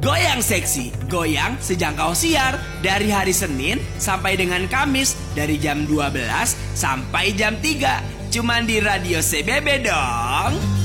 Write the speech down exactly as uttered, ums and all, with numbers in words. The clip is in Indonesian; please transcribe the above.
Goyang Seksi, goyang sejangkau siar dari hari Senin sampai dengan Kamis dari jam dua belas sampai jam tiga. Cuman di Radio C B B dong.